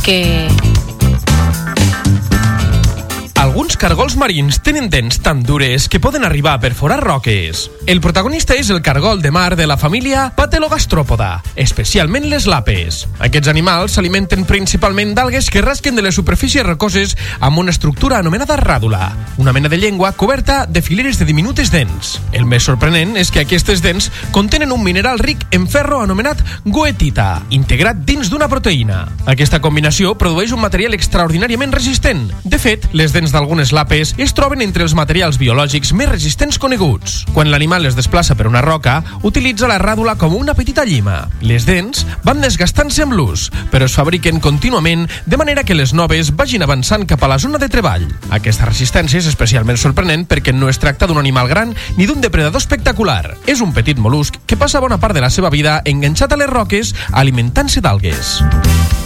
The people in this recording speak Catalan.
que... Alguns cargols marins tenen dents tan dures que poden arribar a perforar roques. El protagonista és el cargol de mar de la família Patelogastrópoda, especialment les lapes. Aquests animals s'alimenten principalment d'algues que rasquen de les superfícies rocoses amb una estructura anomenada ràdula, una mena de llengua coberta de fileres de diminutes dents. El més sorprenent és que aquestes dents contenen un mineral ric en ferro anomenat goethita, integrat dins d'una proteïna. Aquesta combinació produeix un material extraordinàriament resistent. De fet, les dents d'algunes lapes es troben entre els materials biològics més resistents coneguts. Quan l'animal es desplaça per una roca, utilitza la ràdula com una petita llima. Les dents van desgastant-se amb l'ús, però es fabriquen contínuament de manera que les noves vagin avançant cap a la zona de treball. Aquesta resistència és especialment sorprenent perquè no es tracta d'un animal gran ni d'un depredador espectacular. És un petit mol·lusc que passa bona part de la seva vida enganxat a les roques alimentant-se d'algues.